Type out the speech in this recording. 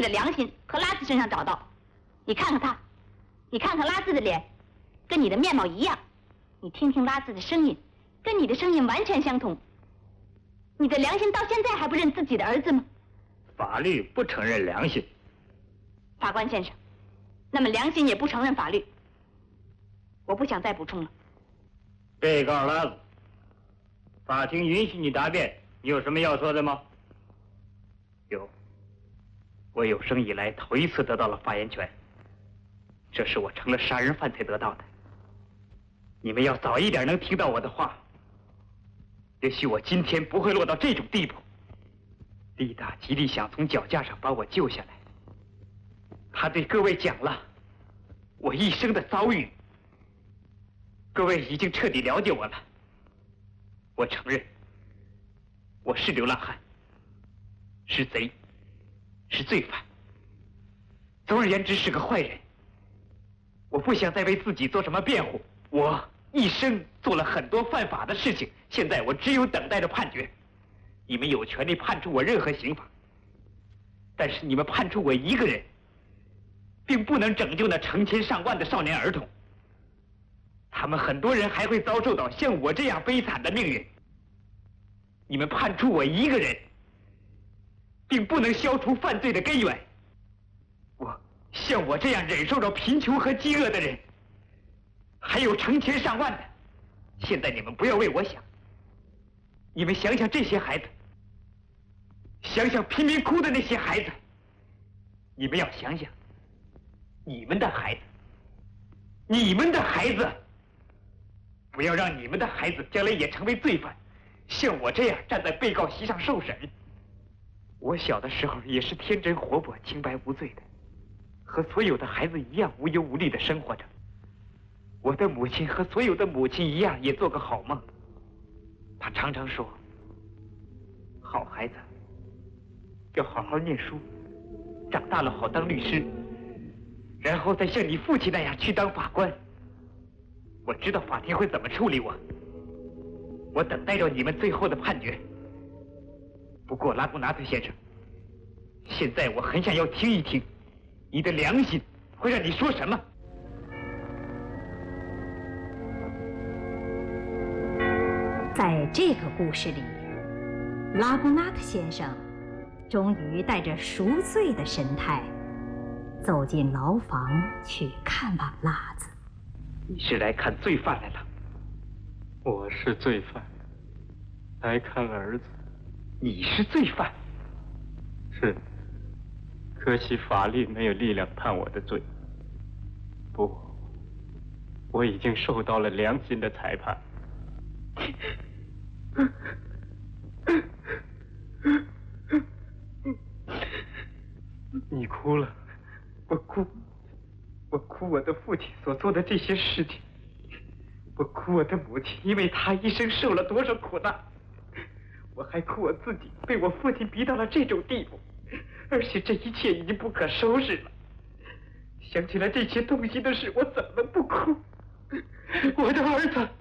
你的良心和拉兹身上找到。你看看他，你看看拉兹的脸，跟你的面貌一样。你听听拉兹的声音，跟你的声音完全相同。你的良心到现在还不认自己的儿子吗？ 法律不承认良心。 法官先生，那么良心也不承认法律。我不想再补充了。 被告拉兹，法庭允许你答辩，你有什么要说的吗？有。我有生以来头一次得到了发言权，这是我成了杀人犯才得到的。你们要早一点能听到我的话，也许我今天不会落到这种地步。丽达极力想从脚架上把我救下来，他对各位讲了我一生的遭遇。各位已经彻底了解我了。我承认，我是流浪汉，是贼，是罪犯，总而言之是个坏人。我不想再为自己做什么辩护。我一生做了很多犯法的事情，现在我只有等待着判决。你们有权利判处我任何刑罚，但是你们判处我一个人，并不能拯救那成千上万的少年儿童。他们很多人还会遭受到像我这样悲惨的命运。你们判处我一个人，并不能消除犯罪的根源。像我这样忍受着贫穷和饥饿的人，还有成千上万的。现在你们不要为我想，你们想想这些孩子，想想贫民窟的那些孩子，你们要想想你们的孩子，你们的孩子。不要让你们的孩子将来也成为罪犯，像我这样站在被告席上受审。我小的时候也是天真活泼、清白无罪的，和所有的孩子一样无忧无虑地生活着。我的母亲和所有的母亲一样，也做个好梦。她常常说：“好孩子，要好好念书，长大了好当律师，然后再像你父亲那样去当法官。”我知道法庭会怎么处理我，我等待着你们最后的判决。不过拉古纳特先生，现在我很想要听一听，你的良心会让你说什么？ 在这个故事里，拉古纳特先生终于带着赎罪的神态走进牢房去看望拉子。 你是来看罪犯来了？ 我是罪犯，来看儿子。 你是罪犯？ 是，可惜法律没有力量判我的罪。不过，我已经受到了良心的裁判。你哭了？ 我哭我的父亲所做的这些事情，我哭我的母亲，因为她一生受了多少苦难，我还哭我自己被我父亲逼到了这种地步，而且这一切已经不可收拾了。想起来这些痛心的事，我怎么不哭？我的儿子！